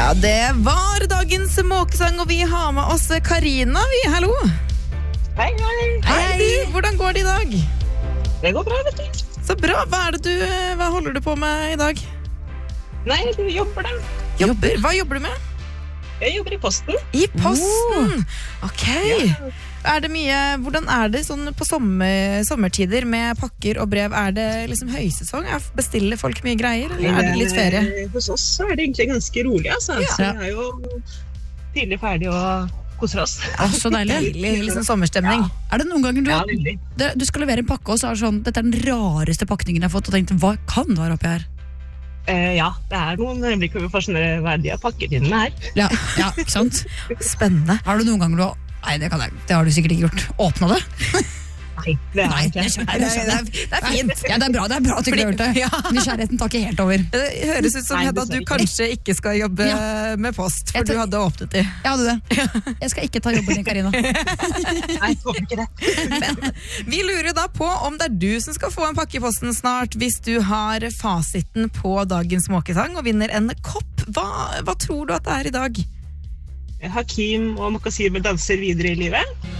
Ja, det var dagens måkesang, og vi har med oss Karina, hallo. Hei. Hei, hvordan går det i dag? Det går bra, vet du. Så bra, hva holder du på med i dag? Nei, du jobber da. Jobber? Hva jobber du med? Jeg jobber i posten. I posten? Ok. Ja. Er det mye, hvordan er det sånn på sommertider med pakker og brev? Er det liksom høysesong? Bestiller folk mye greier, eller er det litt ferie? Hos oss så er det egentlig ganske rolig, altså. Ja. Så vi er jo tidlig ferdig og koser oss. Så deilig. Deilig, liksom sommerstemning. Ja. Er det noen ganger Ja, veldig. du skal levere en pakke, og så er det sånn, dette er den rareste pakningen jeg har fått, og tenkte, hva kan det være oppi her? Ja, det er noen øyeblikk hvor vi får sånne verdige pakketidene her. Ja, ikke sant? Spennende. Har du noen ganger Nei, det har du sikkert ikke gjort. Åpna det? Nei, det er ikke. Det er fint. Ja, det er bra at du ikke har gjort det. Ja. Nysgjerrigheten tar ikke helt over. Det høres ut som Nei, Hedda, dessverre du ikke. kanskje ikke skal jobbe med post, for du hadde åpnet det. Jeg hadde det. Jeg skal ikke ta jobben din, Karina. Nei, jeg håper ikke det. Men vi lurer da på om det er du som skal få en pakke i posten snart, hvis du har fasiten på dagens måkesang og vinner en kopp. Hva tror du at det er i dag? Hakim og Makasir danser videre i livet.